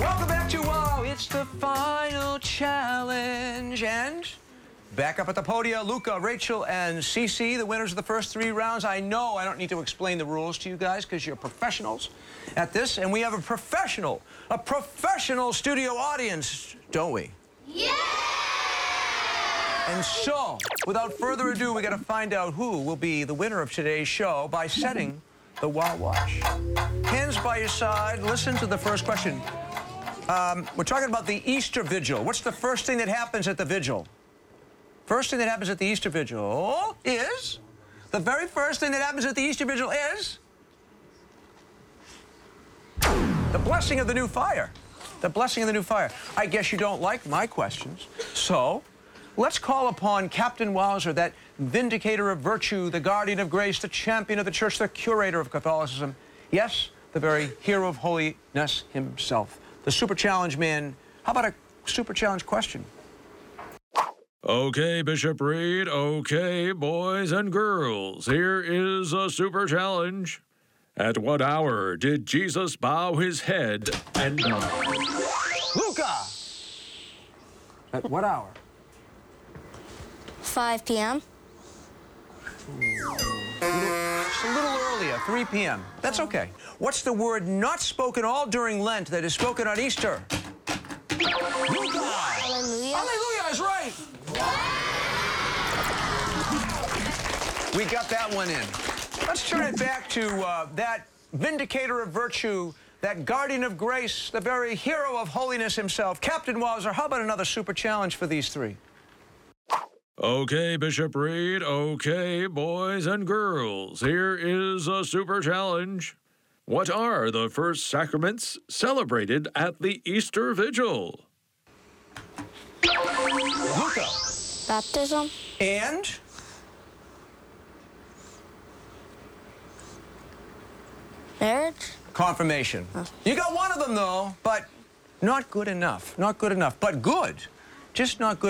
Welcome back to Wow, it's the final challenge. And back up at the podium, Luca, Rachel, and Cece, the winners of the first 3 rounds. I know I don't need to explain the rules to you guys because you're professionals at this. And we have a professional studio audience, don't we? Yeah! And so, without further ado, we got to find out who will be the winner of today's show by setting the Wow Watch. Hands by your side, listen to the first question. We're talking about the Easter Vigil. What's the first thing that happens at the vigil? First thing that happens at the Easter Vigil is... The very first thing that happens at the Easter Vigil is... the blessing of the new fire. The blessing of the new fire. I guess you don't like my questions. So, let's call upon Captain Wowzer, that vindicator of virtue, the guardian of grace, the champion of the church, the curator of Catholicism. Yes, the very hero of holiness himself. The Super Challenge man. How about a Super Challenge question? Okay, Bishop Reed. Okay, boys and girls. Here is a Super Challenge. At what hour did Jesus bow his head and die? Luca! At what hour? 5 p.m. It's a little earlier, 3 p.m. That's okay. What's the word not spoken all during Lent that is spoken on Easter? Luca! Hallelujah. Hallelujah is right! We got that one in. Let's turn it back to that vindicator of virtue, that guardian of grace, the very hero of holiness himself, Captain Wowzer. How about another Super Challenge for these 3? Okay, Bishop Reed. Okay, boys and girls. Here is a Super Challenge. What are the first sacraments celebrated at the Easter Vigil? Luca. Baptism. And? Marriage. Confirmation. You got one of them, though, but not good enough. Not good enough, but good. Just not good